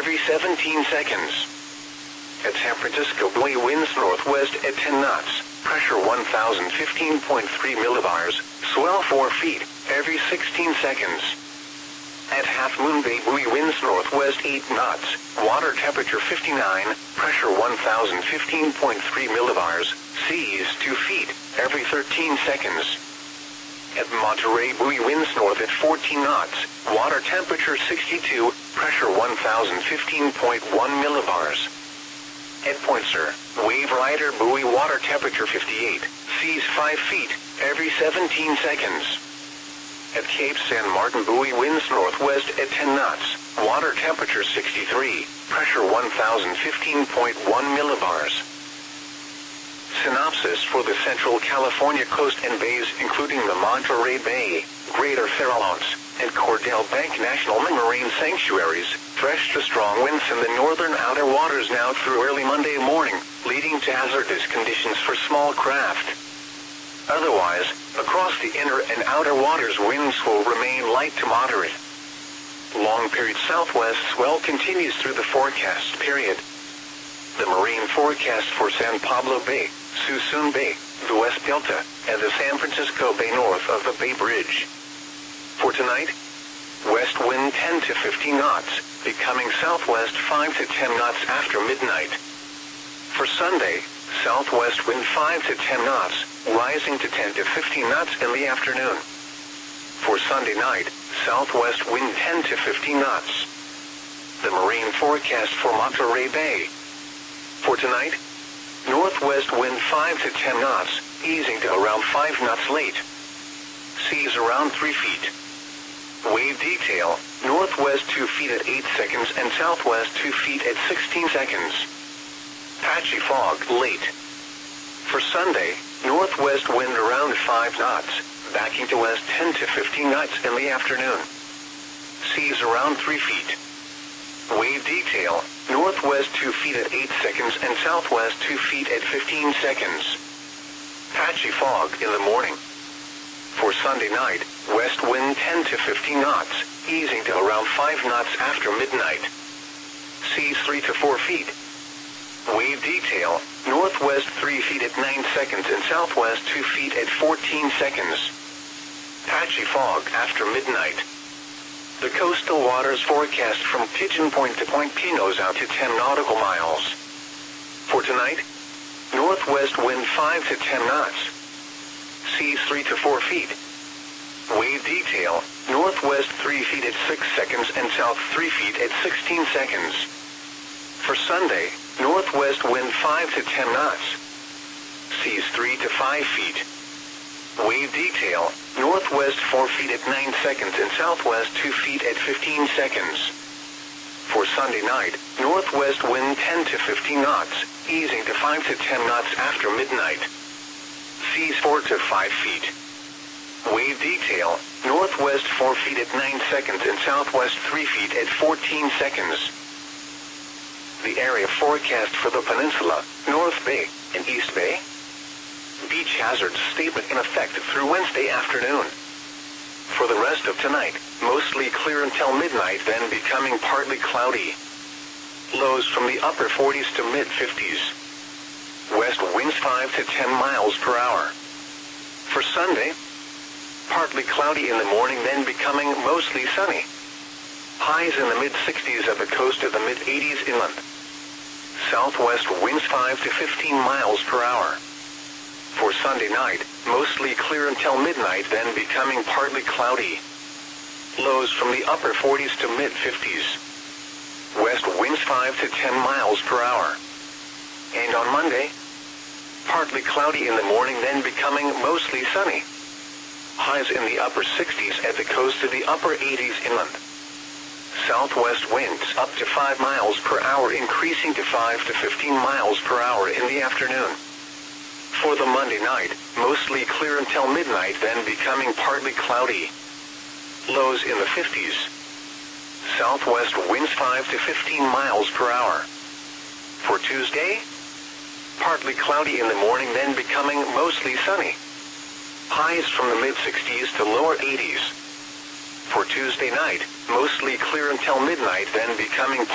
every 17 seconds. At San Francisco, winds northwest at 10 knots, pressure 1,015.3 millibars, swell 4 feet, every 16 seconds. At Half Moon Bay, winds northwest 8 knots, water temperature 59, pressure 1,015.3 millibars, seas 2 feet, every 13 seconds. At Monterey, winds north at 14 knots, water temperature 62, pressure 1,015.1 millibars. At Point Sur, wave rider buoy, water temperature 58, seas 5 feet, every 17 seconds. At Cape San Martin, buoy, winds northwest at 10 knots, water temperature 63, pressure 1,015.1 millibars. Synopsis for the Central California coast and bays, including the Monterey Bay, Greater Farallones, and Cordell Bank National Marine Sanctuaries, fresh to strong winds in the northern outer waters now through early Monday morning, leading to hazardous conditions for small craft. Otherwise, across the inner and outer waters, winds will remain light to moderate. Long-period southwest swell continues through the forecast period. The marine forecast for San Pablo Bay, Suisun Bay, the West Delta, and the San Francisco Bay north of the Bay Bridge. For tonight, west wind 10 to 15 knots, becoming southwest 5 to 10 knots after midnight. For Sunday, southwest wind 5 to 10 knots, rising to 10 to 15 knots in the afternoon. For Sunday night, southwest wind 10 to 15 knots. The marine forecast for Monterey Bay. For tonight, northwest wind 5 to 10 knots, easing to around 5 knots late. Seas around 3 feet. Wave detail, northwest 2 feet at 8 seconds and southwest 2 feet at 16 seconds. Patchy fog late. For Sunday, northwest wind around 5 knots, backing to west 10 to 15 knots in the afternoon. Seas around 3 feet. Wave detail, northwest 2 feet at 8 seconds and southwest 2 feet at 15 seconds. Patchy fog in the morning. For Sunday night, west wind 10 to 15 knots, easing to around 5 knots after midnight. Seas 3 to 4 feet. Wave detail, northwest 3 feet at 9 seconds and southwest 2 feet at 14 seconds. Patchy fog after midnight. The coastal waters forecast from Pigeon Point to Point Pinos out to 10 nautical miles. For tonight, northwest wind 5 to 10 knots. Seas 3 to 4 feet. Wave detail, northwest 3 feet at 6 seconds and south 3 feet at 16 seconds. For Sunday, northwest wind 5 to 10 knots. Seas 3 to 5 feet. Wave detail, northwest 4 feet at 9 seconds and southwest 2 feet at 15 seconds. For Sunday night, northwest wind 10 to 15 knots, easing to 5 to 10 knots after midnight. Seas 4 to 5 feet. Wave detail, northwest 4 feet at 9 seconds and southwest 3 feet at 14 seconds. The area forecast for the peninsula, North Bay, and East Bay. Beach hazard statement in effect through Wednesday afternoon. For the rest of tonight, mostly clear until midnight, then becoming partly cloudy. Lows from the upper 40s to mid-50s. West winds 5 to 10 miles per hour. For Sunday, partly cloudy in the morning, then becoming mostly sunny. Highs in the mid-60s at the coast to the mid-80s inland. Southwest winds 5 to 15 miles per hour. For Sunday night, mostly clear until midnight, then becoming partly cloudy. Lows from the upper 40s to mid-50s. West winds 5 to 10 miles per hour. And on Monday, partly cloudy in the morning, then becoming mostly sunny. Highs in the upper 60s at the coast to the upper 80s inland. Southwest winds up to 5 miles per hour, increasing to 5 to 15 miles per hour in the afternoon. For the Monday night, mostly clear until midnight, then becoming partly cloudy. Lows in the 50s. Southwest winds 5 to 15 miles per hour. For Tuesday, partly cloudy in the morning, then becoming mostly sunny. Highs from the mid-60s to lower 80s. For Tuesday night, mostly clear until midnight, then becoming